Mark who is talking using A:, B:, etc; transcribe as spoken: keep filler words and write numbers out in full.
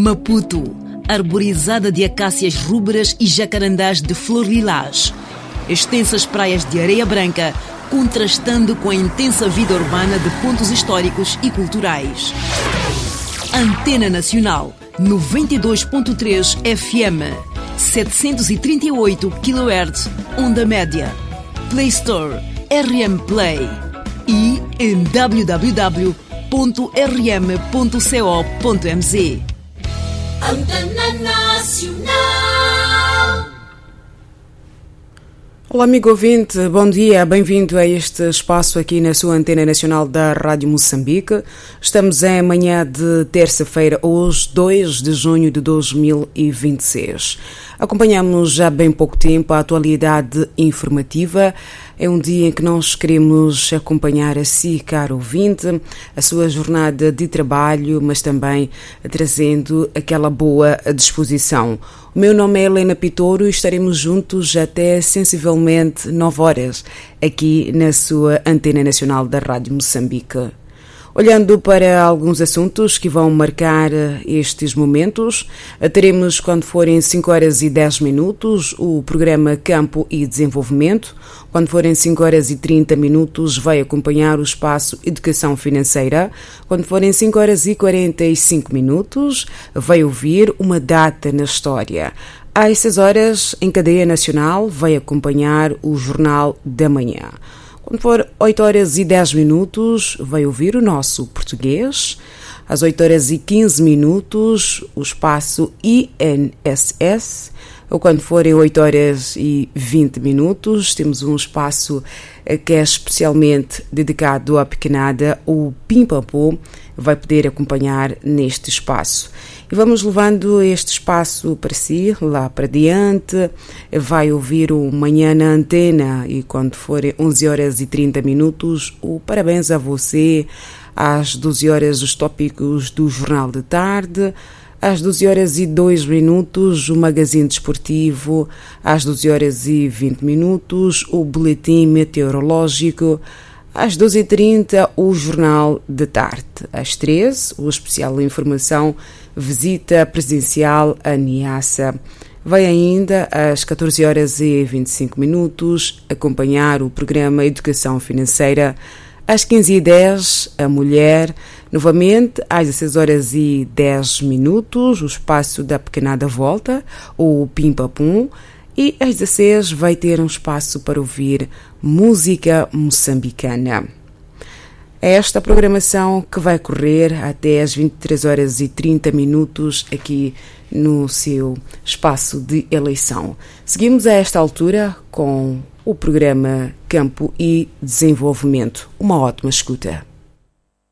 A: Maputo, arborizada de acácias rúberas e jacarandás de flor lilás. Extensas praias de areia branca, contrastando com a intensa vida urbana de pontos históricos e culturais. Antena Nacional, noventa e dois ponto três F M, setecentos e trinta e oito quilohertz, onda média. Play Store, R M Play. E em w w w ponto r m ponto co ponto m z.
B: Antena Nacional.
C: Olá, amigo ouvinte, bom dia, bem-vindo a este espaço aqui na sua Antena Nacional da Rádio Moçambique. Estamos em manhã de terça-feira, hoje, dois de junho de dois mil e vinte e seis. Acompanhamos já bem pouco tempo a atualidade informativa. É um dia em que nós queremos acompanhar a si, caro ouvinte, a sua jornada de trabalho, mas também trazendo aquela boa disposição. O meu nome é Helena Pitoro e estaremos juntos até sensivelmente nove horas, aqui na sua Antena Nacional da Rádio Moçambique. Olhando para alguns assuntos que vão marcar estes momentos, teremos, quando forem cinco horas e dez minutos, o programa Campo e Desenvolvimento. Quando forem cinco horas e trinta minutos, vai acompanhar o espaço Educação Financeira. Quando forem cinco horas e quarenta e cinco minutos, vai ouvir Uma Data na História. Às seis horas, em cadeia nacional, vai acompanhar o Jornal da Manhã. Quando for oito horas e dez minutos, vai ouvir o nosso português. Às oito horas e quinze minutos, o espaço I N S S. Ou quando forem oito horas e vinte minutos, temos um espaço que é especialmente dedicado à pequenada, o Pimpampô, vai poder acompanhar neste espaço. E vamos levando este espaço para si, lá para diante, vai ouvir o Manhã na Antena e quando forem onze horas e trinta minutos, o Parabéns a Você, às doze horas os tópicos do Jornal de Tarde, às doze horas e dois minutos, o Magazine Desportivo, às doze horas e vinte minutos, o Boletim Meteorológico, às doze e trinta, o Jornal de Tarde. Às treze, o Especial Informação, Visita Presidencial a Niassa. Vai ainda, às catorze horas e vinte e cinco minutos, acompanhar o programa Educação Financeira. Às quinze e dez, a Mulher. Novamente, às dezesseis horas e dez minutos, o espaço da Pequenada Volta, o Pimpapum. E às dezesseis vai ter um espaço para ouvir música moçambicana. É esta programação que vai correr até às vinte e três horas e trinta minutos aqui no seu espaço de eleição. Seguimos a esta altura com o programa Campo e Desenvolvimento. Uma ótima escuta.